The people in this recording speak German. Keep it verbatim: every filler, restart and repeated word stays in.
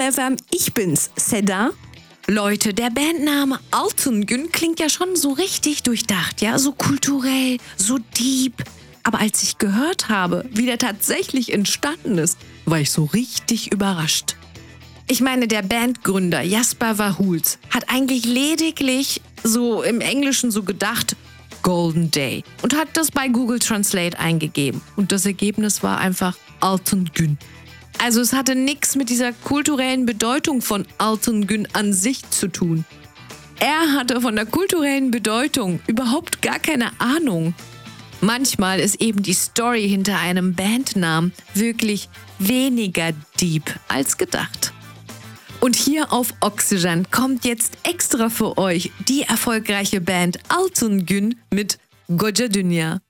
F M, ich bin's, Seda. Leute, der Bandname Altungün klingt ja schon so richtig durchdacht, ja, so kulturell, so deep. Aber als ich gehört habe, wie der tatsächlich entstanden ist, war ich so richtig überrascht. Ich meine, der Bandgründer Jasper Verhulst hat eigentlich lediglich so im Englischen so gedacht, Golden Day, und hat das bei Google Translate eingegeben. Und das Ergebnis war einfach Altungün. Also es hatte nichts mit dieser kulturellen Bedeutung von Altungün an sich zu tun. Er hatte von der kulturellen Bedeutung überhaupt gar keine Ahnung. Manchmal ist eben die Story hinter einem Bandnamen wirklich weniger deep als gedacht. Und hier auf Oxygen kommt jetzt extra für euch die erfolgreiche Band Altungün mit Koca Dünya.